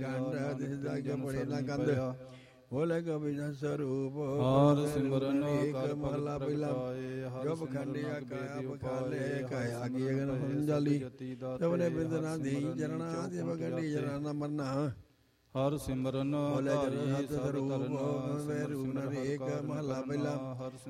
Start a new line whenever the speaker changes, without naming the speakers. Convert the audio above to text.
ਗੰਡ ਦਿਸ ਜਾਗ ਬੜੇ ਨਾ ਗੰਦ ਬੋਲੇ ਗੋਬਿੰਦ ਸਰੂਪ
ਹਰ ਸਿਮਰਨ
ਏਕ
ਕਰ
ਮਹਲਾ ਪਹਿਲਾ ਜਬ ਖੰਡਿਆ ਕਾਇਆ ਬਖਾਲੇ ਕਾਇਆ ਕੀ ਅਗਨ ਫੰਜਾਲੀ ਤਵਨੇ ਬਿੰਦਨਾ ਦੀ ਜਰਣਾ ਦੇਵ ਗੰਡੀ ਜਰਨਾ ਮਰਨਾ
ਹਰ ਸਿਮਰਨ
ਬੋਲੇ ਜਨ ਹੱਥ ਸਰੂਪ ਵੈਰੂ ਏਕ ਮਹਲਾ ਪਹਿਲਾ